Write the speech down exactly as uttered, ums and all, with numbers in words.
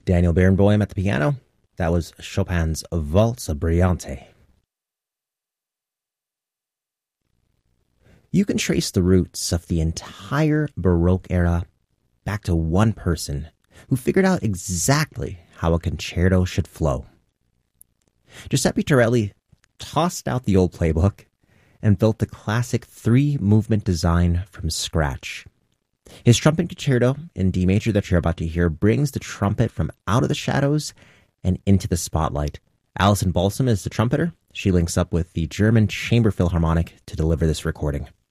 Daniel Barenboim at the piano. That was Chopin's Valse Brillante. You can trace the roots of the entire Baroque era back to one person who figured out exactly how a concerto should flow. Giuseppe Torelli tossed out the old playbook and built the classic three-movement design from scratch. His trumpet concerto in D major that you're about to hear brings the trumpet from out of the shadows and into the spotlight. Alison Balsam is the trumpeter. She links up with the German Chamber Philharmonic to deliver this recording.